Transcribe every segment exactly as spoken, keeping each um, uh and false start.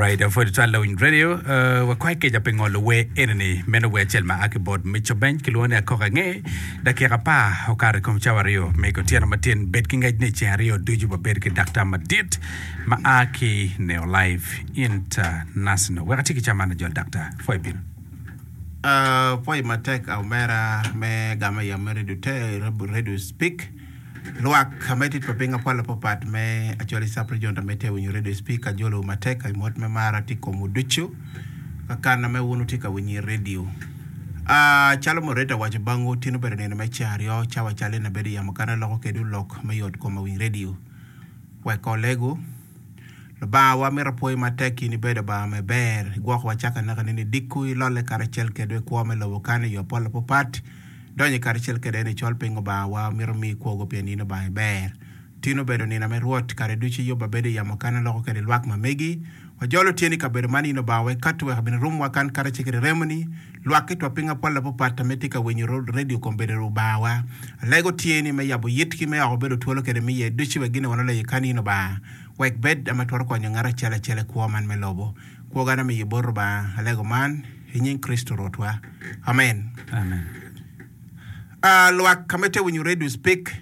right, for the Twala in radio, uh, we're quite get up in all the way, any men away tell my akibot, Mitchell Bench, Kilone, Kokange, the Kerapa, Hokari Comchawario, make a tier Martin, Bedking at Nature, Rio, do you a bedke Doctor Madit, Maaki, Neo Life International. We're a ticket manager, Doctor, for a bit. Uh, poi matek au mera me gama ya meri dute rebu redu speak luak kametit papinga pala popat me actually sapri jonta mete when you redu speak ajolo matek ay mot me mara tiko muduchu kakana me wonu tika when you radio ah uh, chalo moreta waje bango tinu bere ne me chario chawa chale na beri ya makana loko kedu lok me yot koma when radio wa kolego ba wa mera poi mateki ni beda ba me ber gwa kwa chaka na kanini diku lole karachel kedwe kwa me lo kane yo polo popat donye karachel kede ni chol pingo ba wa mera mi kwa go pia nino ba ber tino bedo ni na me ruot kare duchi yo ba bede ya makana loko kede lwak ma megi wa jolo tieni ka bedo mani no ba we katwe habini rum wa kan karachel kede remoni lwak itwa pinga polo popat tametika wenye road radio kombede ruba wa lego tieni me yabo yitki me ya bedo tuolo kede mi ye duchi wegine wanole yikani no ba wek bed amatwar kwa nyangara chala chala kwa man melobo kwa gana mi yiboro ba alego man hinyin Kristo rotwa amen amen uh, luak kamete when you ready to speak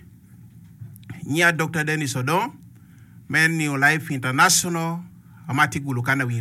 nya Doctor Dennis Odon men New Life International amati gulukana